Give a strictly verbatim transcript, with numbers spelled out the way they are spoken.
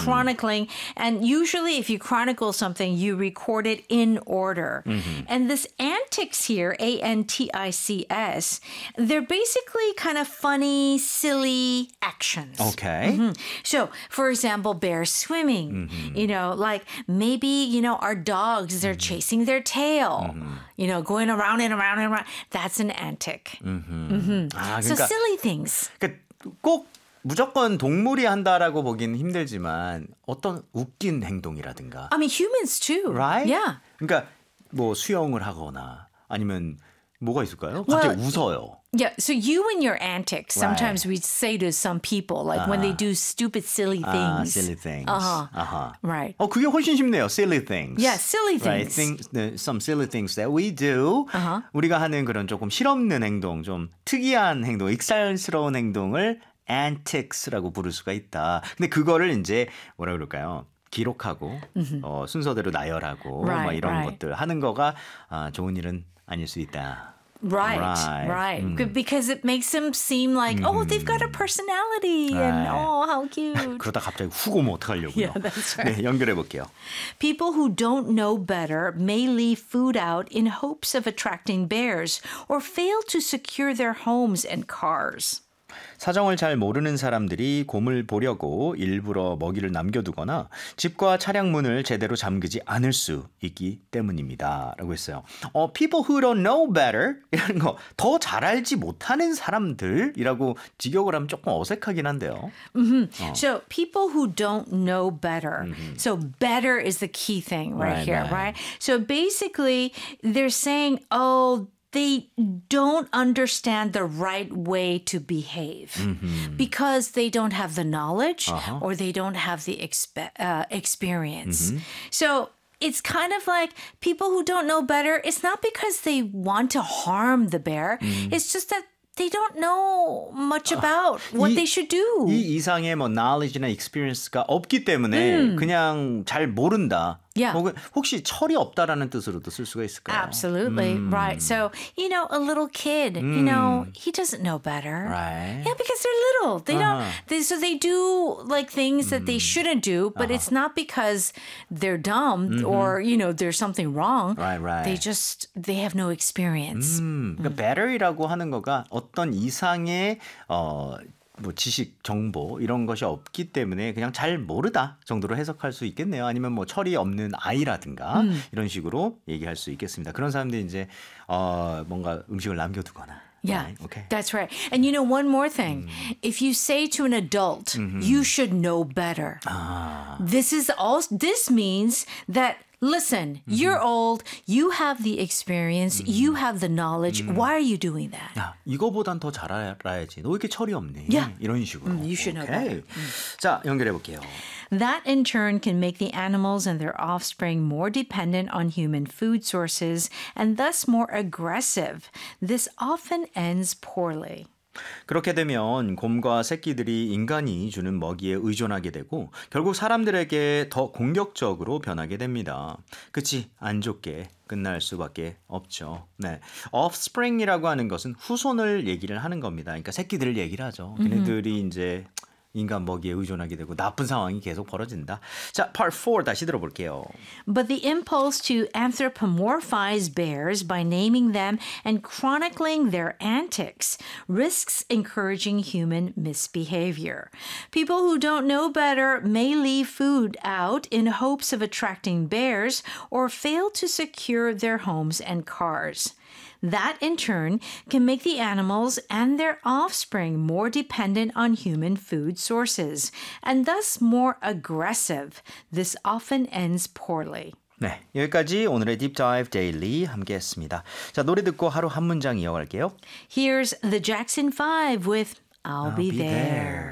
chronicling. And usually if you chronicle something, you record it in order. Mm-hmm. And this antics here, A N T I C S, they're basically kind of funny, silly actions. Okay. Mm-hmm. So, for example, bear swimming, mm-hmm. you know, like maybe, you know, our dogs, they're mm-hmm. chasing their tail, mm-hmm. you know, going around and around and around. That's an antic. Mm-hmm. Mm-hmm. 아, 그러니까, so silly things. 그러니까 꼭 무조건 동물이 한다라고 보기는 힘들지만 어떤 웃긴 행동이라든가. I mean, humans too. Right? Yeah. 그러니까 뭐 수영을 하거나 아니면 뭐가 있을까요? 갑자기 well, 웃어요. Yeah, so you and your antics, sometimes right. we say to some people, like uh-huh. when they do stupid, silly things. Ah, silly things. Uh-huh. Uh-huh. Right. 어, 그게 훨씬 쉽네요. Silly things. Yeah, silly things. Right? things the, some silly things that we do. Uh-huh. 우리가 하는 그런 조금 실없는 행동, 좀 특이한 행동, 익살스러운 행동을 antics라고 부를 수가 있다. 근데 그거를 이제 뭐라 그럴까요? 기록하고 mm-hmm. 어, 순서대로 나열하고 right, 뭐 이런 right. 것들 하는 거가 아, 좋은 일은 아닐 수 있다. Right, right. right. Mm. Because it makes them seem like, mm. oh, they've got a personality right. and oh, how cute. 그러다 갑자기 훅 오면 어떡하려고요. Yeah, that's right. 네, 연결해 볼게요. People who don't know better may leave food out in hopes of attracting bears or fail to secure their homes and cars. 사정을 잘 모르는 사람들이 곰을 보려고 일부러 먹이를 남겨두거나 집과 차량 문을 제대로 잠그지 않을 수 있기 때문입니다. 라고 했어요. 어, people who don't know better 이라는 거 더 잘 알지 못하는 사람들이라고 직역을 하면 조금 어색하긴 한데요. Mm-hmm. 어. So people who don't know better. Mm-hmm. So better is the key thing right, right here, right. right? So basically they're saying, oh, they don't understand the right way to behave mm-hmm. because they don't have the knowledge uh-huh. or they don't have the expe- uh, experience. Mm-hmm. So it's kind of like people who don't know better, it's not because they want to harm the bear. Mm. It's just that they don't know much about uh, what 이, they should do. 이 이상의 뭐 knowledge나 experience가 없기 때문에 음. 그냥 잘 모른다. Yeah. 혹은 혹시 철이 없다라는 뜻으로도 쓸 수가 있을까요? Absolutely. 음. Right. So, you know, a little kid, 음. you know, he doesn't know better. Right. Yeah, because they're little. They uh-huh. don't, they, so they do like things that they shouldn't do, but uh-huh. it's not because they're dumb mm-hmm. or, you know, there's something wrong. Right, right. They just, they have no experience. 음, 그러니까 better이라고 하는 거가 어떤 이상의, 어, 뭐 지식, 정보 이런 것이 없기 때문에 그냥 잘 모르다 정도로 해석할 수 있겠네요. 아니면 뭐 철이 없는 아이라든가 음. 이런 식으로 얘기할 수 있겠습니다. 그런 사람들이 이제 어, 뭔가 음식을 남겨두거나. Yeah, right? okay. That's right. And you know, one more thing. Mm. If you say to an adult, mm-hmm. you should know better. Ah. This is all. This means that listen, mm-hmm. you're old, you have the experience, mm-hmm. you have the knowledge. Mm-hmm. Why are you doing that? 야, 이거보단 더 잘 알아야지. 너 왜 이렇게 철이 없니? Yeah. 이런 식으로. Mm, you should okay. know better. Mm. 자, 연결해 볼게요. That in turn can make the animals and their offspring more dependent on human food sources and thus more aggressive. This often ends poorly. 그렇게 되면 곰과 새끼들이 인간이 주는 먹이에 의존하게 되고 결국 사람들에게 더 공격적으로 변하게 됩니다. 그치? 안 좋게 끝날 수밖에 없죠. 네, offspring이라고 하는 것은 후손을 얘기를 하는 겁니다. 그러니까 새끼들을 얘기를 하죠. 걔네들이 이제 인간 먹이에 의존하게 되고 나쁜 상황이 계속 벌어진다. 자, part four 다시 들어볼게요. But the impulse to anthropomorphize bears by naming them and chronicling their antics risks encouraging human misbehavior. People who don't know better may leave food out in hopes of attracting bears or fail to secure their homes and cars. That, in turn, can make the animals and their offspring more dependent on human food sources, and thus more aggressive. This often ends poorly. 네, 여기까지 오늘의 Deep Dive Daily 함께했습니다. 자, 노래 듣고 하루 한 문장 이어갈게요. Here's the Jackson five with I'll, I'll be, be there. there.